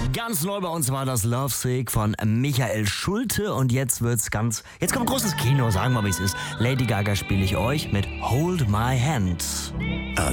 Ganz neu bei uns war das Lovesick von Michael Schulte und jetzt kommt großes Kino, sagen wir wie es ist. Lady Gaga spiele ich euch mit Hold My Hand.